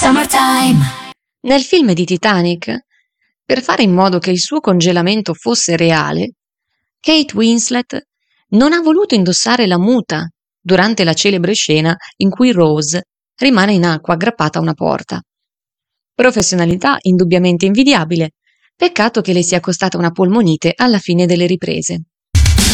Nel film di Titanic, per fare in modo che il suo congelamento fosse reale, Kate Winslet non ha voluto indossare la muta durante la celebre scena in cui Rose rimane in acqua aggrappata a una porta. Professionalità indubbiamente invidiabile, peccato che le sia costata una polmonite alla fine delle riprese.